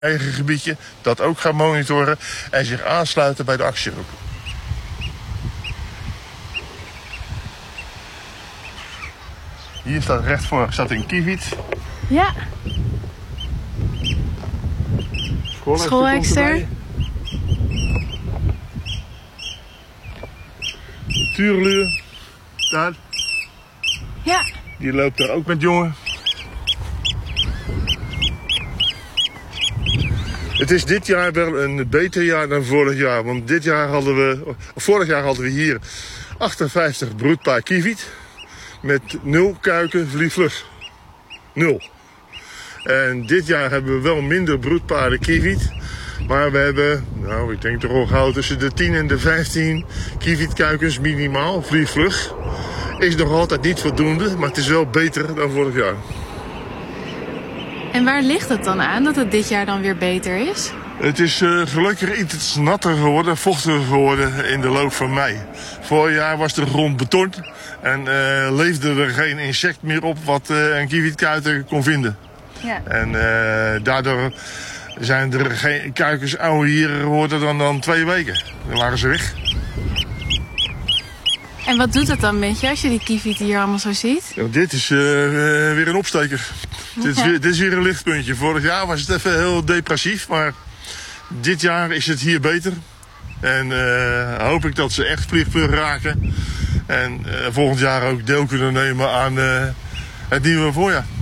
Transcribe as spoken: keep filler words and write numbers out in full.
eigen gebiedje dat ook gaan monitoren en zich aansluiten bij de actiegroep. Hier staat recht voor staat een kieviet. Ja. Schoolhekster. Tureluur. Daar. Ja. Die loopt daar ook met jongen. Het is dit jaar wel een beter jaar dan vorig jaar. Want dit jaar hadden we, vorig jaar hadden we hier achtenvijftig broedpaar kieviet. Met nul kuiken vliegvlug. Nul. En dit jaar hebben we wel minder broedpaarden kieviet. Maar we hebben, nou ik denk toch al gauw tussen de tien en de vijftien kievietkuikens minimaal vliegvlug. Is nog altijd niet voldoende, maar het is wel beter dan vorig jaar. En waar ligt het dan aan dat het dit jaar dan weer beter is? Het is uh, gelukkig iets natter geworden, vochtiger geworden in de loop van mei. Vorig jaar was de grond beton en uh, leefde er geen insect meer op wat uh, een kievietkuiter kon vinden. Ja. En uh, daardoor zijn er geen kuikens oude hier geworden dan, dan twee weken. Dan waren ze weg. En wat doet dat dan met je als je die kieviet hier allemaal zo ziet? Ja, dit is uh, weer een opsteker. Ja. Dit, is weer, dit is weer een lichtpuntje. Vorig jaar was het even heel depressief, maar dit jaar is het hier beter. En uh, hoop ik dat ze echt vliegvlug raken. En uh, volgend jaar ook deel kunnen nemen aan uh, het nieuwe voorjaar.